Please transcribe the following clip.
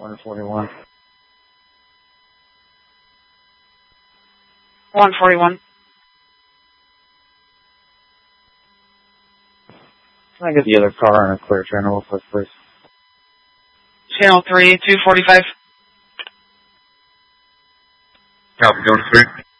141. 141. Can I get the other car on a clear channel real quick, please? Channel 3, 245. Copy, going to 3.